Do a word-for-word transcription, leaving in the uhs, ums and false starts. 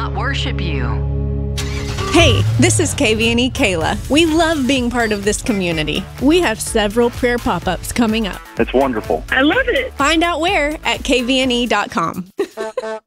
not worship you. Hey, this is K V N E Kayla. We love being part of this community. We have several prayer pop-ups coming up. It's wonderful. I love it. Find out where at K V N E dot com.